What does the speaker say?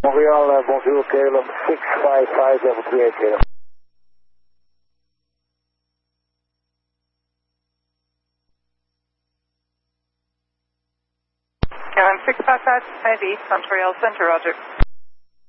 Montreal, bonjour, KLM 655, level 38, KLM. KLM 655, East Montreal Center, Roger.